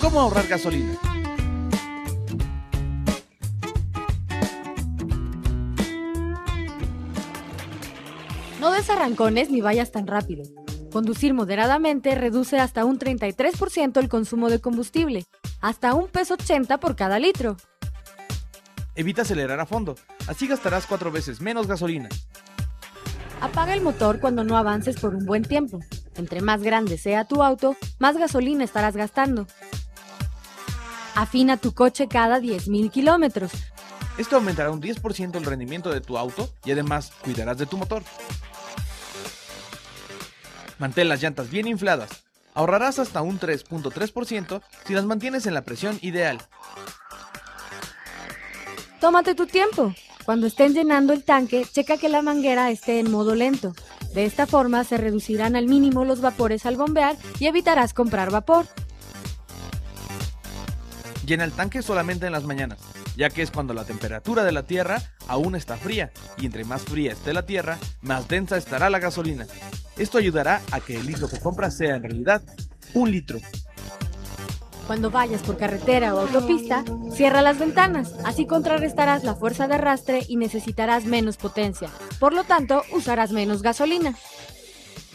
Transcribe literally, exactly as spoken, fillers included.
¿Cómo ahorrar gasolina? No des arrancones ni vayas tan rápido. Conducir moderadamente reduce hasta un treinta y tres por ciento el consumo de combustible, hasta un peso ochenta por cada litro. Evita acelerar a fondo, así gastarás cuatro veces menos gasolina. Apaga el motor cuando no avances por un buen tiempo. Entre más grande sea tu auto, más gasolina estarás gastando. Afina tu coche cada diez mil kilómetros. Esto aumentará un diez por ciento el rendimiento de tu auto y además cuidarás de tu motor. Mantén las llantas bien infladas. Ahorrarás hasta un tres punto tres por ciento si las mantienes en la presión ideal. Tómate tu tiempo. Cuando estén llenando el tanque, checa que la manguera esté en modo lento. De esta forma se reducirán al mínimo los vapores al bombear y evitarás comprar vapor. Llena el tanque solamente en las mañanas, ya que es cuando la temperatura de la tierra aún está fría, y entre más fría esté la tierra, más densa estará la gasolina. Esto ayudará a que el litro que compras sea en realidad un litro. Cuando vayas por carretera o autopista, cierra las ventanas, así contrarrestarás la fuerza de arrastre y necesitarás menos potencia. Por lo tanto, usarás menos gasolina.